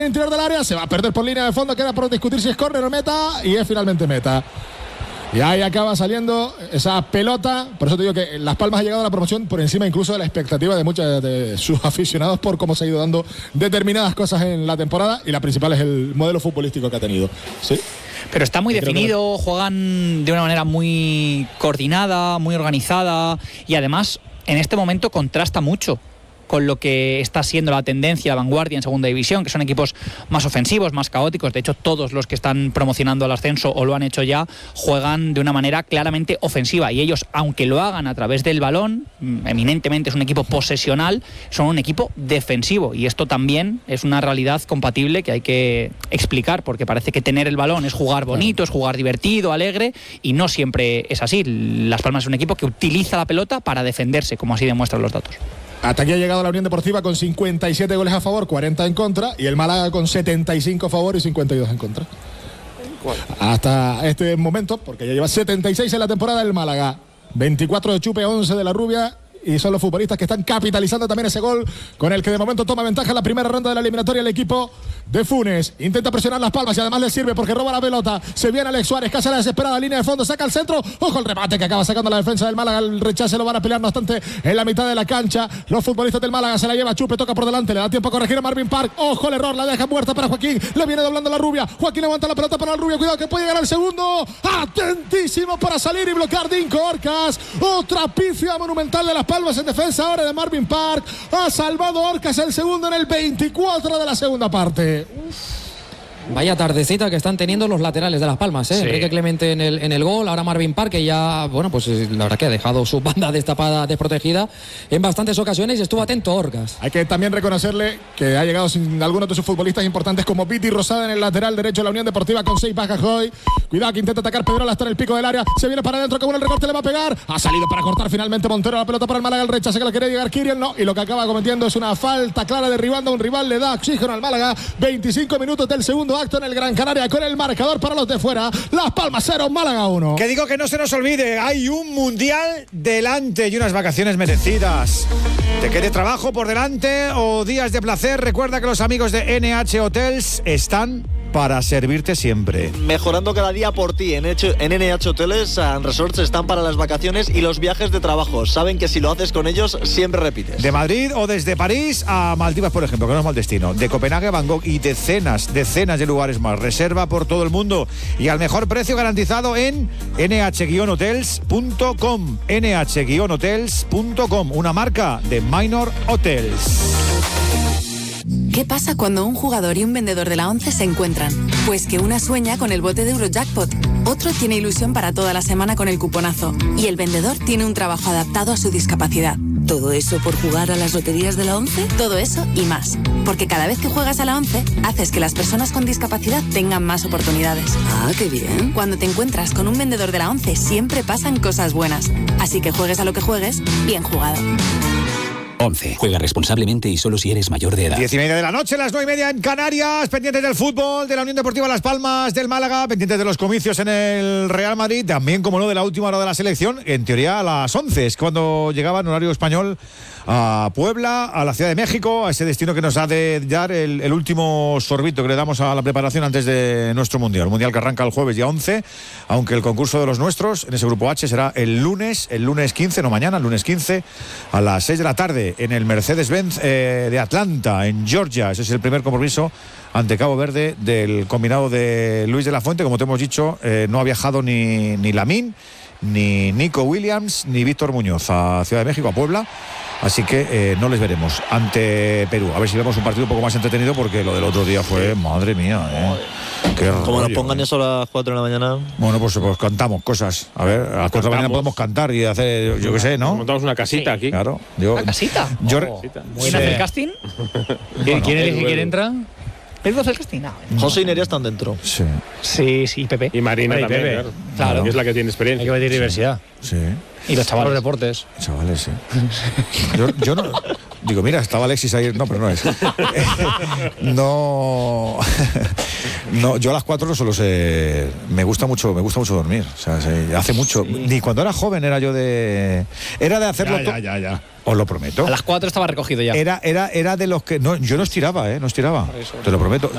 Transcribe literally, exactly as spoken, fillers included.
Interior del área, se va a perder por línea de fondo, queda por discutir si es córner o meta, y es finalmente meta. Y ahí acaba saliendo esa pelota. Por eso te digo que Las Palmas ha llegado a la promoción por encima incluso de la expectativa de muchos de sus aficionados por cómo se ha ido dando determinadas cosas en la temporada, y la principal es el modelo futbolístico que ha tenido. ¿Sí? Pero está muy definido, que... juegan de una manera muy coordinada, muy organizada, y además en este momento contrasta mucho con lo que está siendo la tendencia, la vanguardia en segunda división, que son equipos más ofensivos, más caóticos. De hecho, todos los que están promocionando al ascenso o lo han hecho ya, juegan de una manera claramente ofensiva, y ellos, aunque lo hagan a través del balón, eminentemente es un equipo posesional, son un equipo defensivo, y esto también es una realidad compatible que hay que explicar, porque parece que tener el balón es jugar bonito, es jugar divertido, alegre, y no siempre es así. Las Palmas es un equipo que utiliza la pelota para defenderse, como así demuestran los datos. Hasta aquí ha llegado la Unión Deportiva con cincuenta y siete goles a favor, cuarenta en contra, y el Málaga con setenta y cinco a favor y cincuenta y dos en contra. ¿Cuál? Hasta este momento, porque ya lleva setenta y seis en la temporada el Málaga, veinticuatro de Chupe, once de la Rubia, y son los futbolistas que están capitalizando también ese gol con el que de momento toma ventaja en la primera ronda de la eliminatoria el equipo de Funes. Intenta presionar Las Palmas y además le sirve porque roba la pelota. Se viene Alex Suárez, casi a la desesperada línea de fondo, saca el centro. Ojo el remate que acaba sacando la defensa del Málaga. El rechace lo van a pelear, no obstante, en la mitad de la cancha. Los futbolistas del Málaga se la lleva Chupe, toca por delante, le da tiempo a corregir a Marvin Park. Ojo el error, la deja muerta para Joaquín. Le viene doblando la Rubia. Joaquín levanta la pelota para el Rubio. Cuidado que puede llegar al segundo. Atentísimo para salir y bloquear Dinko Orcas. Otra pifia monumental de Las Palmas en defensa ahora de Marvin Park. Ha salvado Orcas el segundo en el veinticuatro de la segunda parte. Uf. Vaya tardecita que están teniendo los laterales de Las Palmas, ¿eh? Sí. Enrique Clemente en el, en el gol, ahora Marvin Park, que ya, bueno, pues la verdad que ha dejado su banda destapada, desprotegida en bastantes ocasiones, y estuvo atento Orcas. Hay que también reconocerle que ha llegado sin algunos de sus futbolistas importantes, como Viti Rosada en el lateral derecho de la Unión Deportiva con seis bajas hoy. Cuidado que intenta atacar Pedrola hasta en el pico del área, se viene para adentro, que bueno el recorte, le va a pegar, ha salido para cortar finalmente Montero, la pelota para el Málaga, el rechace que la quería llegar Kirill, no, y lo que acaba cometiendo es una falta clara, derribando a un rival, le da oxígeno al Málaga. Veinticinco minutos del segundo acto en el Gran Canaria, con el marcador para los de fuera. Las Palmas cero, Málaga uno. Que digo que no se nos olvide, hay un mundial delante y unas vacaciones merecidas. ¿Te quede trabajo por delante o días de placer? Recuerda que los amigos de N H Hotels están para servirte siempre. Mejorando cada día por ti. En, hecho, en N H Hoteles and Resorts están para las vacaciones y los viajes de trabajo. Saben que si lo haces con ellos, siempre repites. De Madrid o desde París a Maldivas, por ejemplo, que no es mal destino. De Copenhague a Bangkok y decenas, decenas de lugares más. Reserva por todo el mundo y al mejor precio garantizado en ene hache guion hotels punto com. ene hache guion hotels punto com, una marca de Minor Hotels. ¿Qué pasa cuando un jugador y un vendedor de la ONCE se encuentran? Pues que una sueña con el bote de Eurojackpot, otro tiene ilusión para toda la semana con el cuponazo, y el vendedor tiene un trabajo adaptado a su discapacidad. ¿Todo eso por jugar a las loterías de la ONCE? Todo eso y más. Porque cada vez que juegas a la ONCE, haces que las personas con discapacidad tengan más oportunidades. Ah, qué bien. Cuando te encuentras con un vendedor de la ONCE, siempre pasan cosas buenas. Así que juegues a lo que juegues, bien jugado. once. Juega responsablemente y solo si eres mayor de edad. Diez y media de la noche, las nueve y media en Canarias, pendientes del fútbol, de la Unión Deportiva Las Palmas, del Málaga, pendientes de los comicios en el Real Madrid, también, como no, de la última hora de la selección, en teoría a las once, es cuando llegaba en horario español a Puebla, a la Ciudad de México, a ese destino que nos ha de dar el, el último sorbito que le damos a la preparación antes de nuestro Mundial. Un Mundial que arranca el jueves día once, aunque el concurso de los nuestros en ese grupo H será el lunes, el lunes quince, no mañana, el lunes quince, a las seis de la tarde, en el Mercedes-Benz eh, de Atlanta, en Georgia. Ese es el primer compromiso ante Cabo Verde del combinado de Luis de la Fuente. Como te hemos dicho, eh, no ha viajado ni, ni Lamine, ni Nico Williams, ni Víctor Muñoz a Ciudad de México, a Puebla. Así que eh, no les veremos ante Perú. A ver si vemos un partido un poco más entretenido, porque lo del otro día fue, madre mía, ¿eh? Como nos pongan eso a las cuatro de la mañana. Bueno, pues, pues cantamos cosas. A ver, a las cuatro de la mañana podemos cantar y hacer, yo qué sé, ¿no? Montamos una casita, sí, aquí. Claro. Yo, ¿Una casita? Yo, oh. ¿Quién hace el casting? Bueno, ¿Quién elige quién entra? ¿Pedro hace el casting? No. José y Nerea están dentro. Sí. Sí, sí, Pepe. Y Marina Pepe, también, Pepe. claro. Claro. Que es la que tiene experiencia. Hay que meter diversidad. Sí. Y los chavales. Los deportes. Chavales, sí. Yo, yo no... Digo, mira, estaba Alexis ahí. No, pero no es. no... no, yo a las cuatro no solo sé... Me gusta mucho, me gusta mucho dormir. O sea, se... hace mucho... Sí. Ni cuando era joven era yo de... Era de hacerlo... Ya, ya, ya, ya. Os lo prometo. A las cuatro estaba recogido ya. Era, era, era de los que... No, yo no estiraba, ¿eh? No estiraba. Te lo prometo.